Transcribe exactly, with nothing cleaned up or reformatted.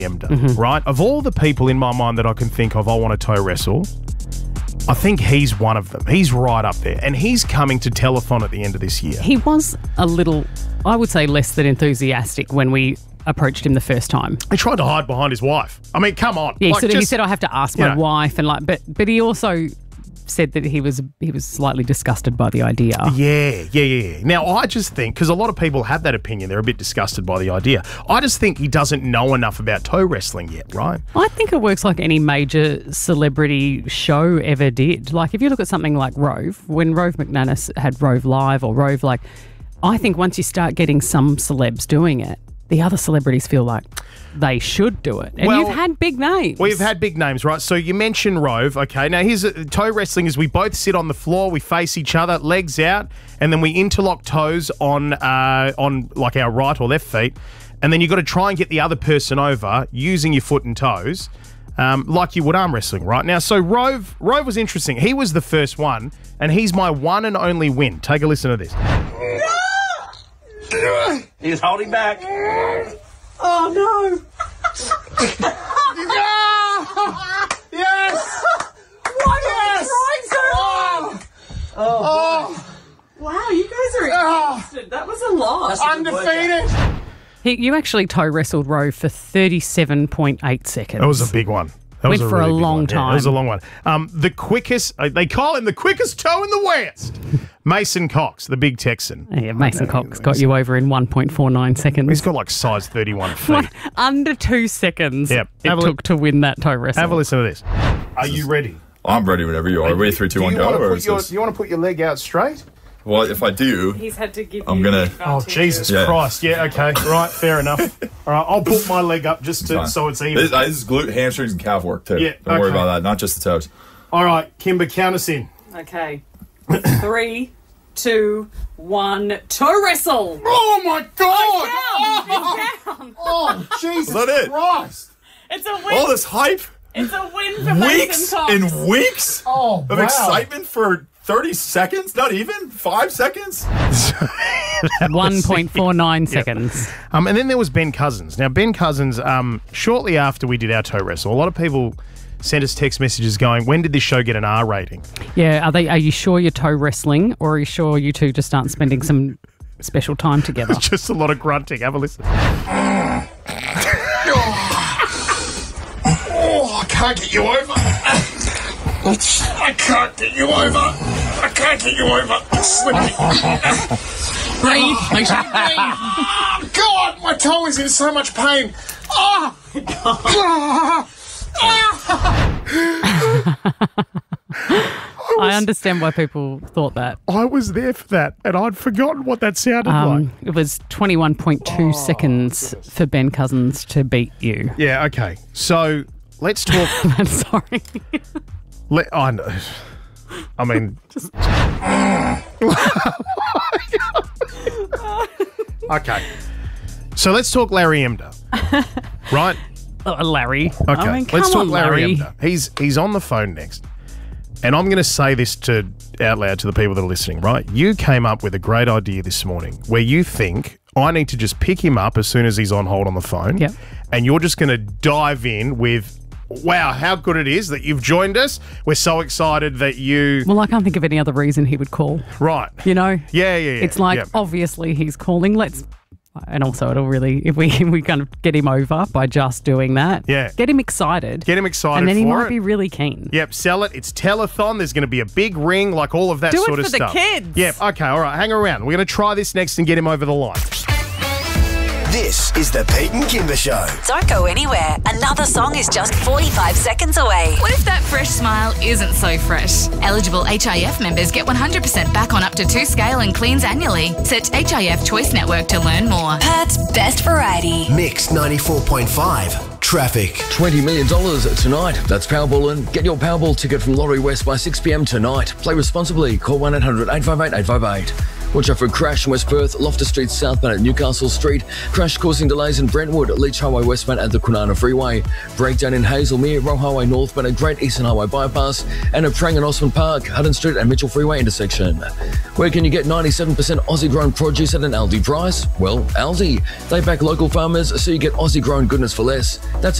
Emder, Mm-hmm. right? Of all the people in my mind that I can think of I want to toe wrestle, I think he's one of them. He's right up there. And he's coming to telethon at the end of this year. He was a little, I would say, less than enthusiastic when we approached him the first time. He tried to hide behind his wife. I mean, come on. Yeah, Like, so he just- said, I have to ask you my know. wife, and like, but but he also said that he was he was slightly disgusted by the idea. Yeah, yeah, yeah, yeah. Now, I just think, because a lot of people have that opinion, they're a bit disgusted by the idea. I just think he doesn't know enough about toe wrestling yet, right? I think it works like any major celebrity show ever did. Like, if you look at something like Rove, when Rove McManus had Rove Live or Rove, like, I think once you start getting some celebs doing it, the other celebrities feel like they should do it. And Well, you've had big names. We've had big names, right? So you mentioned Rove, okay. Now, here's a, toe wrestling is we both sit on the floor, we face each other, legs out, and then we interlock toes on, uh, on like our right or left feet, and then you've got to try and get the other person over using your foot and toes, um, like you would arm wrestling, right? Now, so Rove, Rove was interesting. He was the first one, and he's my one and only win. Take a listen to this. He's holding back. Oh no! Yes! Why Yes! are you trying so hard? Oh, Wow, you guys are exhausted. That was a lot. undefeated. He, you actually toe wrestled Rove for thirty-seven point eight seconds. That was a big one. That Went was for a really big long one. Yeah, time. that was a long one. Um, the quickest, uh, they call him the quickest toe in the West. Mason Cox, the big Texan. Yeah, Mason Cox got you over in one point four nine seconds. He's got like size thirty-one feet. What? Under two seconds Yep. it Have a took to win that toe wrestle. Have a listen to this. Are you ready? I'm ready whenever you are. Ready, three, two, one, do you go. want to Or put is your, this... do you want to put your leg out straight? Well, if I do, He's had to give I'm you gonna- advantage. Oh, Jesus Yeah. Christ. Yeah, okay. Right, fair enough. All right, I'll put my leg up just to, fine. so it's even. This, uh, this is glute, hamstrings, and calf work too. Yeah, Don't worry okay. about that. Not just the toes. All right, Kimber, count us in. Okay. Three, two, one, toe wrestle. Oh, my God. It's down. Oh, Jesus Is that it? Christ. It's a win. All this hype, It's a win for weeks Mason Cox. and weeks Oh, of wow. excitement for thirty seconds. Not even five seconds. one point four nine seconds. Um, and then there was Ben Cousins. Now, Ben Cousins, um, shortly after we did our toe wrestle, a lot of people sent us text messages going, when did this show get an R rating? Yeah, are they? Are you sure you're toe wrestling, or are you sure you two just aren't spending some special time together? Just a lot of grunting. Have a listen. Oh, I can't get you over. I can't get you over. I can't get you over. It's slipping. Breathe. Breathe. Oh, God, my toe is in so much pain. Oh. I understand why people thought that. I was there for that, and I'd forgotten what that sounded like. Um, it was twenty-one point two seconds for Ben Cousins to beat you. Yeah, okay. So let's talk. I'm sorry. let, I know. I mean, just. Okay. So let's talk Larry Emder. Right? Oh, Larry. Okay. I mean, come let's talk on, Larry, Larry. Emder. He's he's on the phone next. And I'm going to say this to out loud to the people that are listening, right? You came up with a great idea this morning where you think I need to just pick him up as soon as he's on hold on the phone. Yep. And you're just going to dive in with, wow, how good it is that you've joined us. We're so excited that you... Well, I can't think of any other reason he would call. Right. You know? Yeah, yeah, yeah. It's like, Yep. obviously he's calling. Let's... And also it'll really... If we if we kind of get him over by just doing that. Yeah. Get him excited. Get him excited And then he for might it. be really keen. Yep, sell it. It's telethon. There's going to be a big ring, like all of that Do it sort of for the stuff. kids. Yep, okay, all right. Hang around. We're going to try this next and get him over the line. This is the Pete and Kimber Show. Don't go anywhere. Another song is just forty-five seconds away. What if that fresh smile isn't so fresh? Eligible H I F members get one hundred percent back on up to two scale and cleans annually. Search H I F Choice Network to learn more. Perth's best variety. Mix ninety-four point five. Traffic. twenty million dollars tonight. That's Powerball, and get your Powerball ticket from Lottery West by six p m tonight. Play responsibly. Call one eight hundred eight five eight eight five eight. Watch out for a crash in West Perth, Loftus Street southbound at Newcastle Street. Crash causing delays in Brentwood, Leach Highway westbound at the Kwinana Freeway. Breakdown in Hazelmere, Roe Highway northbound at Great Eastern Highway bypass. And at Prang and Osman Park, Hutton Street and Mitchell Freeway intersection. Where can you get ninety-seven percent Aussie-grown produce at an Aldi price? Well, Aldi. They back local farmers so you get Aussie-grown goodness for less. That's